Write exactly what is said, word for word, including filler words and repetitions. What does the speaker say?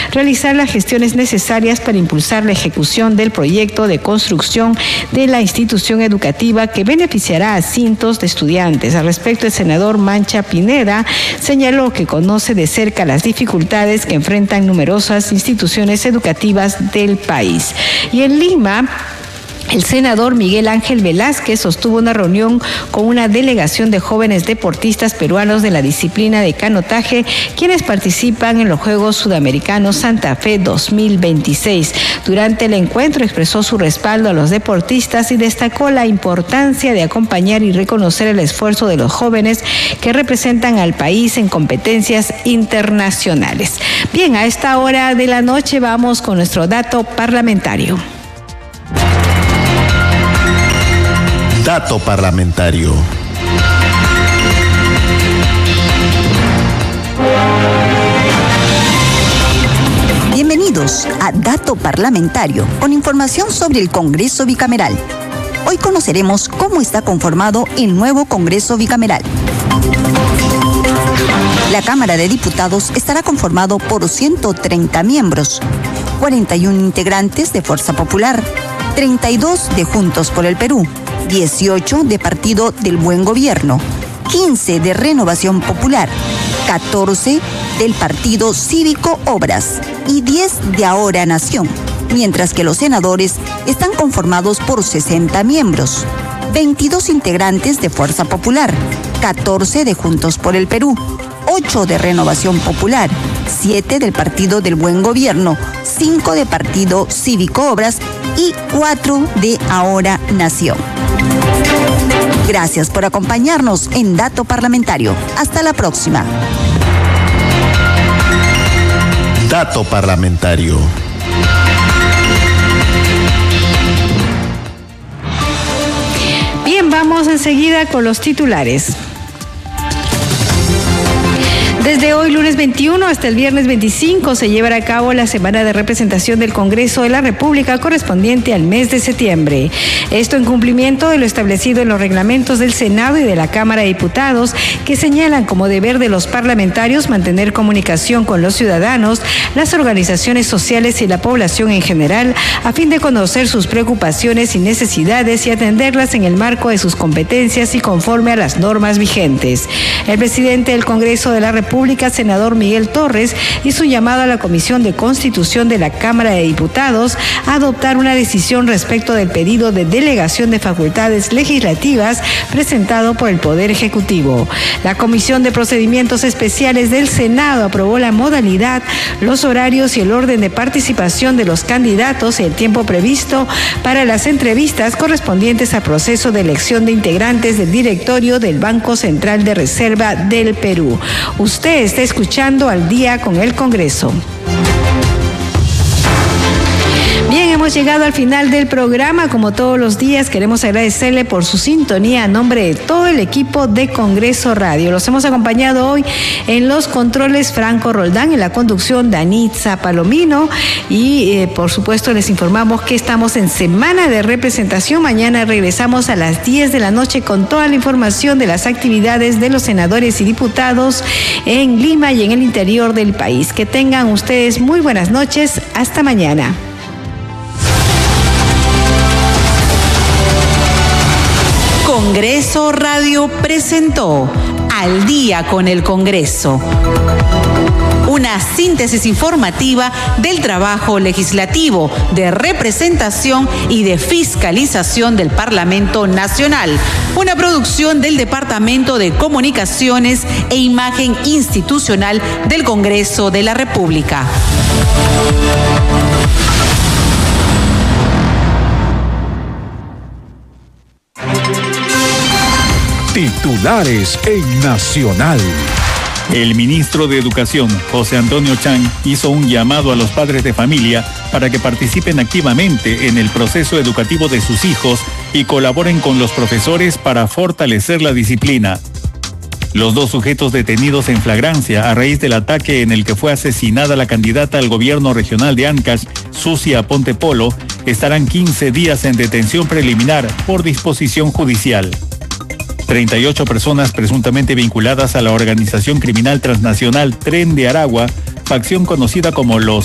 realizar las gestiones necesarias para impulsar la ejecución del proyecto de construcción de la institución educativa que beneficiará a cientos de estudiantes. Al respecto, el senador Mancha Pineda señaló que conoce de cerca las dificultades que enfrentan numerosas instituciones educativas del país. Y en Lima, el senador Miguel Ángel Velázquez sostuvo una reunión con una delegación de jóvenes deportistas peruanos de la disciplina de canotaje, quienes participan en los Juegos Sudamericanos Santa Fe dos mil veintiséis. Durante el encuentro expresó su respaldo a los deportistas y destacó la importancia de acompañar y reconocer el esfuerzo de los jóvenes que representan al país en competencias internacionales. Bien, a esta hora de la noche vamos con nuestro dato parlamentario. Dato parlamentario. Bienvenidos a Dato Parlamentario, con información sobre el Congreso Bicameral. Hoy conoceremos cómo está conformado el nuevo Congreso Bicameral. La Cámara de Diputados estará conformado por ciento treinta miembros, cuarenta y uno integrantes de Fuerza Popular, treinta y dos de Juntos por el Perú, dieciocho de Partido del Buen Gobierno, quince de Renovación Popular, catorce del Partido Cívico Obras y diez de Ahora Nación, mientras que los senadores están conformados por sesenta miembros, veintidós integrantes de Fuerza Popular, catorce de Juntos por el Perú, ocho de Renovación Popular, siete del Partido del Buen Gobierno, cinco de Partido Cívico Obras y cuatro de Ahora Nación. Gracias por acompañarnos en Dato Parlamentario. Hasta la próxima. Dato parlamentario. Bien, vamos enseguida con los titulares. Desde hoy, lunes veintiuno, hasta el viernes veinticinco, se llevará a cabo la semana de representación del Congreso de la República correspondiente al mes de septiembre. Esto en cumplimiento de lo establecido en los reglamentos del Senado y de la Cámara de Diputados, que señalan como deber de los parlamentarios mantener comunicación con los ciudadanos, las organizaciones sociales y la población en general, a fin de conocer sus preocupaciones y necesidades y atenderlas en el marco de sus competencias y conforme a las normas vigentes. El presidente del Congreso de la República, senador Miguel Torres, hizo un llamado a la Comisión de Constitución de la Cámara de Diputados a adoptar una decisión respecto del pedido de delegación de facultades legislativas presentado por el Poder Ejecutivo. La Comisión de Procedimientos Especiales del Senado aprobó la modalidad, los horarios y el orden de participación de los candidatos y el tiempo previsto para las entrevistas correspondientes al proceso de elección de integrantes del directorio del Banco Central de Reserva del Perú. Usted está escuchando Al Día con el Congreso. Bien, hemos llegado al final del programa. Como todos los días, queremos agradecerle por su sintonía a nombre de todo el equipo de Congreso Radio. Los hemos acompañado hoy en los controles Franco Roldán, en la conducción Danitza Palomino y eh, por supuesto les informamos que estamos en semana de representación. Mañana regresamos a las diez de la noche con toda la información de las actividades de los senadores y diputados en Lima y en el interior del país. Que tengan ustedes muy buenas noches. Hasta mañana. Congreso Radio presentó Al Día con el Congreso. Una síntesis informativa del trabajo legislativo, de representación y de fiscalización del Parlamento Nacional. Una producción del Departamento de Comunicaciones e Imagen Institucional del Congreso de la República. Titulares en Nacional. El ministro de Educación, José Antonio Chang, hizo un llamado a los padres de familia para que participen activamente en el proceso educativo de sus hijos y colaboren con los profesores para fortalecer la disciplina. Los dos sujetos detenidos en flagrancia a raíz del ataque en el que fue asesinada la candidata al gobierno regional de Ancash, Sucia Ponte Polo, estarán quince días en detención preliminar por disposición judicial. treinta y ocho personas presuntamente vinculadas a la organización criminal transnacional Tren de Aragua, facción conocida como los